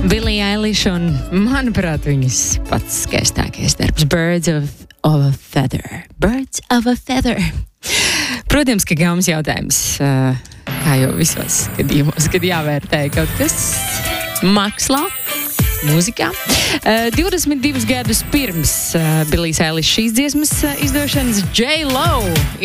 Billie Eilish un, manuprāt, viņas pats skaistākais darbs Birds of a Feather. Birds of a Feather. Protams, ka gaumas jautājums, kā jau visos gadījumos, kad jāvērtē kaut kas mākslā, mūzikā. 22 gadus pirms Billie Eilish šīs dziesmas izdošanas J.Lo